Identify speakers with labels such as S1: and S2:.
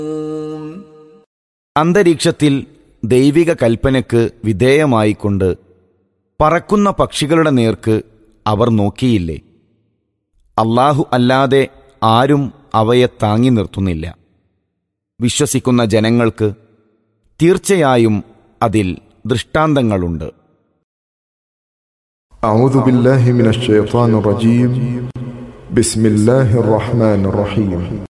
S1: അന്തരീക്ഷത്തിൽ ദൈവിക കൽപ്പനയ്ക്ക് വിധേയമായിക്കൊണ്ട് പറക്കുന്ന പക്ഷികളുടെ നേർക്ക് അവർ നോക്കിയില്ലേ? അല്ലാഹു അല്ലാതെ ആരും അവയെ താങ്ങി നിർത്തുന്നില്ല. വിശ്വസിക്കുന്ന ജനങ്ങൾക്ക് തീർച്ചയായും അതിൽ ദൃഷ്ടാന്തങ്ങളുണ്ട്.
S2: أعوذ بالله من الشيطان الرجيم بسم الله الرحمن الرحيم